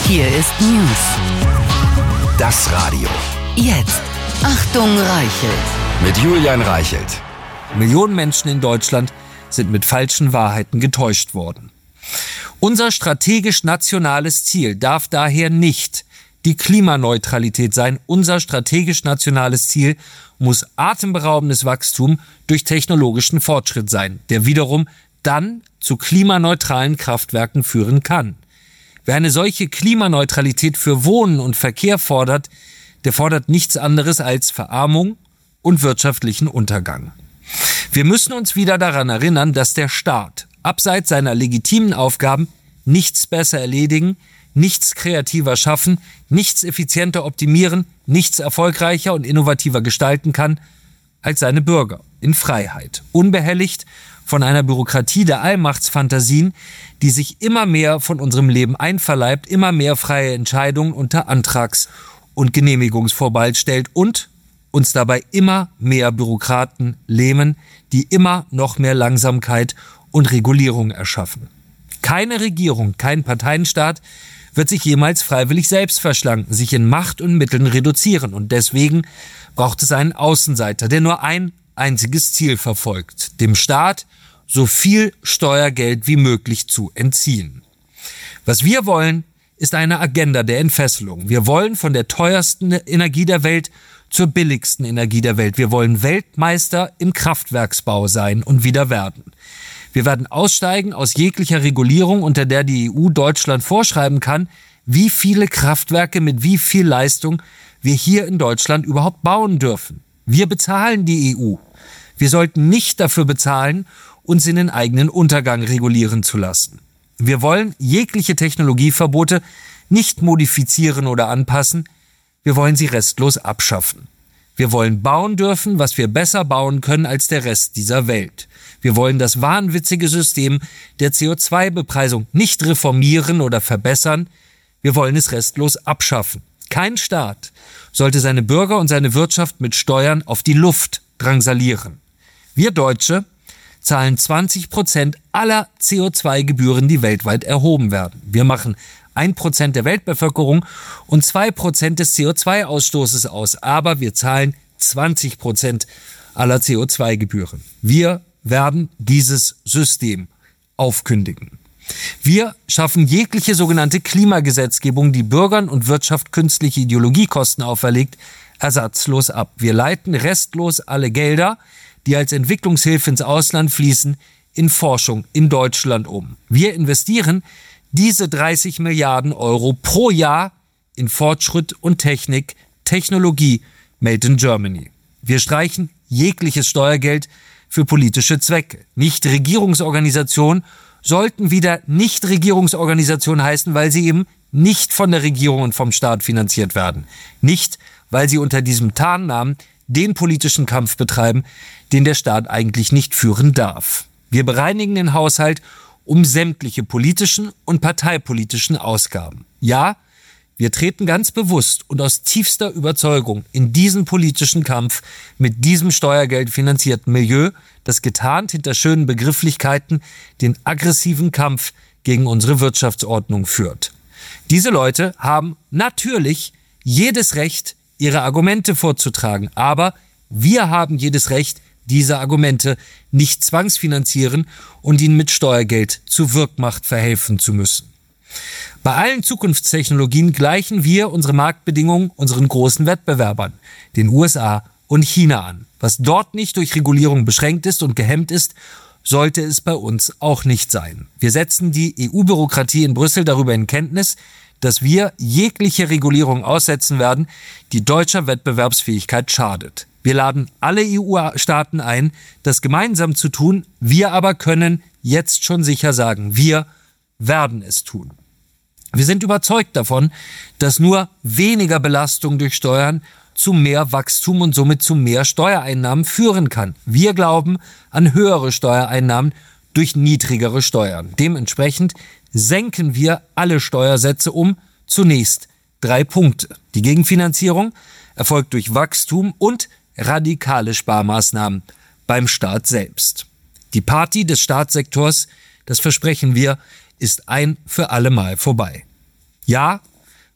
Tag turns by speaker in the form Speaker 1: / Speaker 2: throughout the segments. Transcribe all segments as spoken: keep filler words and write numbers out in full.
Speaker 1: Hier ist News.
Speaker 2: Das Radio.
Speaker 1: Jetzt. Achtung, Reichelt.
Speaker 2: Mit Julian Reichelt.
Speaker 3: Millionen Menschen in Deutschland sind mit falschen Wahrheiten getäuscht worden. Unser strategisch nationales Ziel darf daher nicht die Klimaneutralität sein. Unser strategisch nationales Ziel muss atemberaubendes Wachstum durch technologischen Fortschritt sein, der wiederum dann zu klimaneutralen Kraftwerken führen kann. Wer eine solche Klimaneutralität für Wohnen und Verkehr fordert, der fordert nichts anderes als Verarmung und wirtschaftlichen Untergang. Wir müssen uns wieder daran erinnern, dass der Staat abseits seiner legitimen Aufgaben nichts besser erledigen, nichts kreativer schaffen, nichts effizienter optimieren, nichts erfolgreicher und innovativer gestalten kann als seine Bürger in Freiheit, unbehelligt von einer Bürokratie der Allmachtsfantasien, die sich immer mehr von unserem Leben einverleibt, immer mehr freie Entscheidungen unter Antrags- und Genehmigungsvorbehalt stellt und uns dabei immer mehr Bürokraten lähmen, die immer noch mehr Langsamkeit und Regulierung erschaffen. Keine Regierung, kein Parteienstaat wird sich jemals freiwillig selbst verschlanken, sich in Macht und Mitteln reduzieren. Und deswegen braucht es einen Außenseiter, der nur ein einziges Ziel verfolgt: dem Staat so viel Steuergeld wie möglich zu entziehen. Was wir wollen, ist eine Agenda der Entfesselung. Wir wollen von der teuersten Energie der Welt zur billigsten Energie der Welt. Wir wollen Weltmeister im Kraftwerksbau sein und wieder werden. Wir werden aussteigen aus jeglicher Regulierung, unter der die E U Deutschland vorschreiben kann, wie viele Kraftwerke mit wie viel Leistung wir hier in Deutschland überhaupt bauen dürfen. Wir bezahlen die E U. Wir sollten nicht dafür bezahlen, uns in den eigenen Untergang regulieren zu lassen. Wir wollen jegliche Technologieverbote nicht modifizieren oder anpassen. Wir wollen sie restlos abschaffen. Wir wollen bauen dürfen, was wir besser bauen können als der Rest dieser Welt. Wir wollen das wahnwitzige System der C O zwei Bepreisung nicht reformieren oder verbessern. Wir wollen es restlos abschaffen. Kein Staat sollte seine Bürger und seine Wirtschaft mit Steuern auf die Luft drangsalieren. Wir Deutsche zahlen zwanzig Prozent aller C O zwei Gebühren, die weltweit erhoben werden. Wir machen ein Prozent der Weltbevölkerung und zwei Prozent des C O zwei Ausstoßes aus, aber wir zahlen zwanzig Prozent aller C O zwei Gebühren. Wir werden dieses System aufkündigen. Wir schaffen jegliche sogenannte Klimagesetzgebung, die Bürgern und Wirtschaft künstliche Ideologiekosten auferlegt, ersatzlos ab. Wir leiten restlos alle Gelder, die als Entwicklungshilfe ins Ausland fließen, in Forschung in Deutschland um. Wir investieren diese dreißig Milliarden Euro pro Jahr in Fortschritt und Technik, Technologie made in Germany. Wir streichen jegliches Steuergeld für politische Zwecke. Nichtregierungsorganisationen sollten wieder Nichtregierungsorganisationen heißen, weil sie eben nicht von der Regierung und vom Staat finanziert werden. Nicht, weil sie unter diesem Tarnnamen den politischen Kampf betreiben, den der Staat eigentlich nicht führen darf. Wir bereinigen den Haushalt um sämtliche politischen und parteipolitischen Ausgaben. Ja, wir treten ganz bewusst und aus tiefster Überzeugung in diesen politischen Kampf mit diesem Steuergeld finanzierten Milieu, das getarnt hinter schönen Begrifflichkeiten den aggressiven Kampf gegen unsere Wirtschaftsordnung führt. Diese Leute haben natürlich jedes Recht, ihre Argumente vorzutragen, aber wir haben jedes Recht, diese Argumente nicht zwangsfinanzieren und ihnen mit Steuergeld zur Wirkmacht verhelfen zu müssen. Bei allen Zukunftstechnologien gleichen wir unsere Marktbedingungen unseren großen Wettbewerbern, den U S A und China, an. Was dort nicht durch Regulierung beschränkt ist und gehemmt ist, sollte es bei uns auch nicht sein. Wir setzen die E U-Bürokratie in Brüssel darüber in Kenntnis, dass wir jegliche Regulierung aussetzen werden, die deutscher Wettbewerbsfähigkeit schadet. Wir laden alle E U-Staaten ein, das gemeinsam zu tun. Wir aber können jetzt schon sicher sagen, wir werden es tun. Wir sind überzeugt davon, dass nur weniger Belastung durch Steuern zu mehr Wachstum und somit zu mehr Steuereinnahmen führen kann. Wir glauben an höhere Steuereinnahmen durch niedrigere Steuern. Dementsprechend senken wir alle Steuersätze um zunächst drei Punkte. Die Gegenfinanzierung erfolgt durch Wachstum und radikale Sparmaßnahmen beim Staat selbst. Die Party des Staatssektors, das versprechen wir, ist ein für alle Mal vorbei. Ja,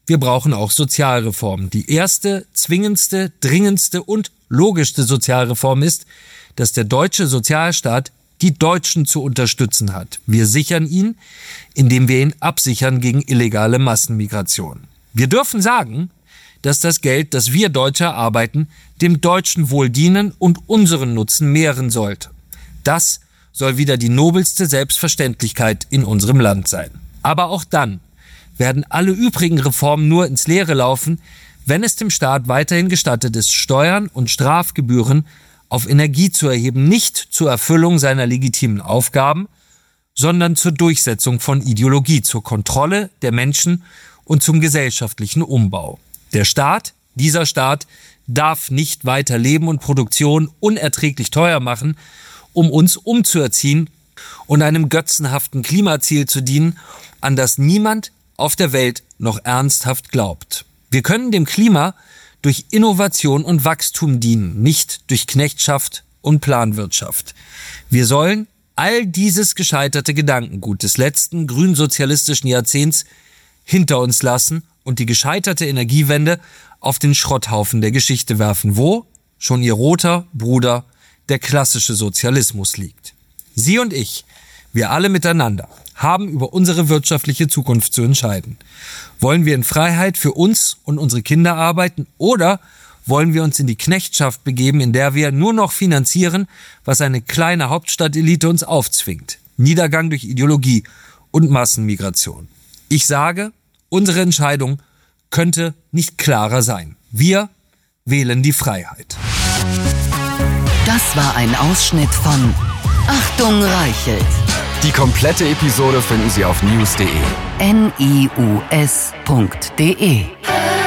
Speaker 3: wir brauchen auch Sozialreformen. Die erste, zwingendste, dringendste und logischste Sozialreform ist, dass der deutsche Sozialstaat die Deutschen zu unterstützen hat. Wir sichern ihn, indem wir ihn absichern gegen illegale Massenmigration. Wir dürfen sagen, dass das Geld, das wir Deutsche erarbeiten, dem deutschen Wohl dienen und unseren Nutzen mehren sollte. Das soll wieder die nobelste Selbstverständlichkeit in unserem Land sein. Aber auch dann werden alle übrigen Reformen nur ins Leere laufen, wenn es dem Staat weiterhin gestattet ist, Steuern und Strafgebühren auf Energie zu erheben, nicht zur Erfüllung seiner legitimen Aufgaben, sondern zur Durchsetzung von Ideologie, zur Kontrolle der Menschen und zum gesellschaftlichen Umbau. Der Staat, dieser Staat, darf nicht weiter Leben und Produktion unerträglich teuer machen, um uns umzuerziehen und einem götzenhaften Klimaziel zu dienen, an das niemand auf der Welt noch ernsthaft glaubt. Wir können dem Klima durch Innovation und Wachstum dienen, nicht durch Knechtschaft und Planwirtschaft. Wir sollen all dieses gescheiterte Gedankengut des letzten grünsozialistischen Jahrzehnts hinter uns lassen und die gescheiterte Energiewende auf den Schrotthaufen der Geschichte werfen, wo schon ihr roter Bruder, der klassische Sozialismus, liegt. Sie und ich, wir alle miteinander, haben über unsere wirtschaftliche Zukunft zu entscheiden. Wollen wir in Freiheit für uns und unsere Kinder arbeiten oder wollen wir uns in die Knechtschaft begeben, in der wir nur noch finanzieren, was eine kleine Hauptstadtelite uns aufzwingt? Niedergang durch Ideologie und Massenmigration. Ich sage, unsere Entscheidung könnte nicht klarer sein. Wir wählen die Freiheit.
Speaker 1: Das war ein Ausschnitt von Achtung Reichelt.
Speaker 2: Die komplette Episode finden Sie auf news punkt de.
Speaker 1: N I U S punkt de